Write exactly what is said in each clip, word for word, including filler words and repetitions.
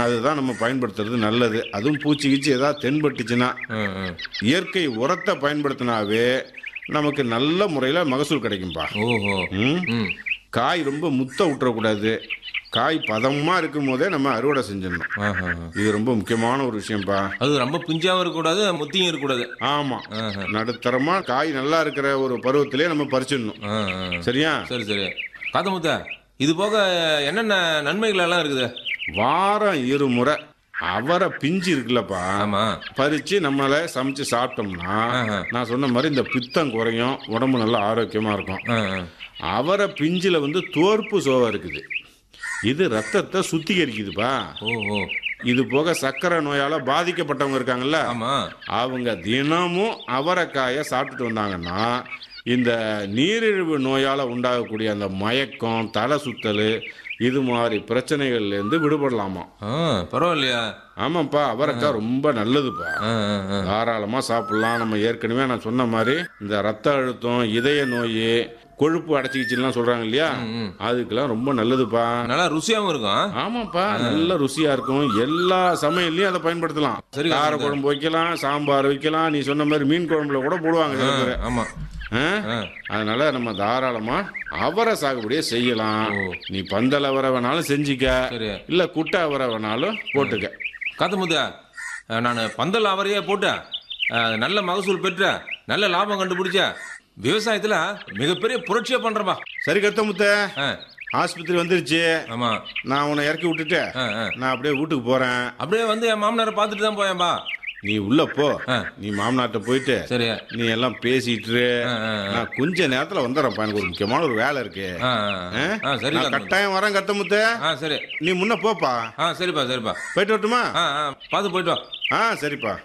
அதுதான் நம்ம பயன்படுத்துறது நல்லது. அதுவும் பூச்சி கீச்சி ஏதாவது தென்பட்டுச்சுன்னா இயற்கை உரத்தை பயன்படுத்தினாவே நமக்கு நல்ல முறையில் மகசூல் கிடைக்கும்பா. ஓஹோ. ம் காய் ரொம்ப முத்த விட்டுறக்கூடாது. காய் பதமாக இருக்கும் போதே நம்ம அறுவடை செஞ்சிடணும். இது ரொம்ப முக்கியமான ஒரு விஷயம்ப்பா. அது ரொம்ப பிஞ்சாவும் இருக்கக்கூடாது, முத்தியும் இருக்கக்கூடாது. ஆமாம், நடுத்தரமா காய் நல்லா இருக்கிற ஒரு பருவத்திலே நம்ம பறிச்சிடணும். சரியா? சரி சரி. காத்தமுத்த, இது போக என்னென்ன நன்மைகள் எல்லாம் இருக்குது? வாரம் இருமுறை அவரை பிஞ்சு இருக்குல்லப்பா, ஆமா, பறிச்சு நம்மள சமைச்சு சாப்பிட்டோம்னா நான் சொன்ன மாதிரி இந்த பித்தம் குறையும், உடம்பு நல்லா ஆரோக்கியமா இருக்கும். அவரை பிஞ்சில வந்து தோற்பு சோவை இருக்குது. இது ரத்தத்தை சுத்திகரிக்குதுப்பா. ஓஹோ. இது போக சர்க்கரை நோயால பாதிக்கப்பட்டவங்க இருக்காங்கல்ல, அவங்க தினமும் அவரைக்காயை சாப்பிட்டுட்டு வந்தாங்கன்னா இந்த நீரிழிவு நோயால உண்டாகக்கூடிய அந்த மயக்கம், தலை சுத்தல், இது மாதிரி பிரச்சனைகள்ல இருந்து விடுபடலாமா. பரவாயில்லையா? ஆமாப்பா, அவரைக்காய் ரொம்ப நல்லதுப்பா. தாராளமா சாப்பிடலாம். நம்ம ஏற்கனவே நான் சொன்ன மாதிரி இந்த ரத்த அழுத்தம், இதய நோய், கொழுப்பு அடைச்சிக்கிச்சுலாம் சொல்றாங்க இல்லையா, அதுக்கெல்லாம் ரொம்ப நல்லதுப்பா. நல்லா ருசியாவும் இருக்கும். ஆமாப்பா, நல்ல ருசியா இருக்கும். எல்லா சமையல்லையும் அதை பயன்படுத்தலாம். கார குழம்பு வைக்கலாம், சாம்பார் வைக்கலாம், நீ சொன்ன மாதிரி மீன் குழம்புல கூட போடுவாங்க. ஆமா, அதனால நம்ம தாராளமா அவரை சாகுபடியே செய்யலாம். நீ பந்தல் அவரை வேணாலும் செஞ்சுக்க, இல்ல குட்டை அவரை வேணாலும் போட்டுக்க. காத்தமுத்த, நான் பந்தல் அவரையே போட்டேன், நல்ல மகசூல் பெற்ற, நல்ல லாபம் கண்டுபிடிச்ச, விவசாயத்துல மிகப்பெரிய புரட்சியா பண்றப்பா. சரி கத்தமுத்த, ஆஸ்பத்திரி வந்துருச்சு. ஆமா, நான் உன்னை இறக்கி விட்டுட்டு நான் அப்படியே வீட்டுக்கு போறேன். அப்படியே வந்து என் மாமனாரை பார்த்துட்டு தான் போயேன்பா. நீ உள்ள போ, நீ மாமனார்ட்ட போயிட்டு சரி நீ எல்லாம் பேசிட்டு நான் கொஞ்ச நேரத்துல வந்துடுறேன்ப்பா. எனக்கு ஒரு முக்கியமான ஒரு வேலை இருக்கு. கட்டாயம் வரேன் கத்தமுத்த. சரி, நீ முன்ன போப்பா. சரிப்பா சரிப்பா. போயிட்டு வரட்டுமா? பார்த்து போயிட்டு வா. ஆ சரிப்பா.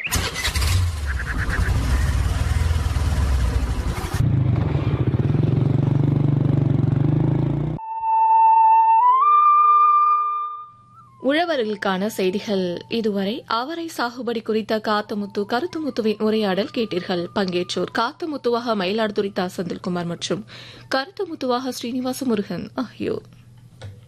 உழவர்களுக்கான செய்திகள். இதுவரை அவரை சாகுபடி குறித்த காத்தமுத்து கருத்துமுத்துவின் உரையாடல் கேட்டீர்கள். பங்கேற்றோர் காத்தமுத்துவாக மயிலாடுதுறை தா செந்தில்குமார் மற்றும் கருத்துமுத்துவாக ஸ்ரீனிவாச முருகன் ஆகியோர்.